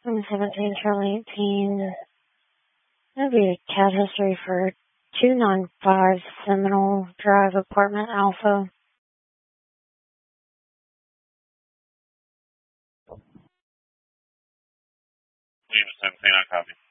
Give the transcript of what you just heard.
17 Charlie 18. That'd be cat history for 295 Seminole Drive, Apartment Alpha. Unit 17, I copy.